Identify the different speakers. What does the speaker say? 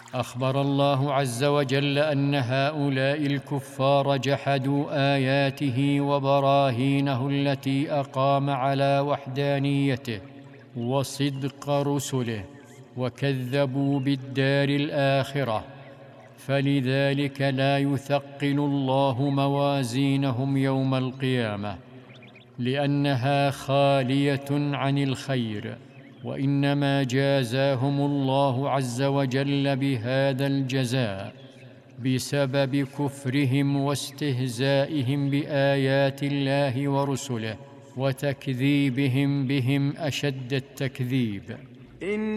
Speaker 1: أخبر الله عز وجل أن هؤلاء الكفار جحدوا آياته وبراهينه التي أقام على وحدانيته وصدق رسله، وكذبوا بالدار الآخرة، فلذلك لا يثقل الله موازينهم يوم القيامة، لأنها خالية عن الخير، وإنما جازاهم الله عز وجل بهذا الجزاء بسبب كفرهم واستهزائهم بآيات الله ورسله وتكذيبهم بهم أشد التكذيب.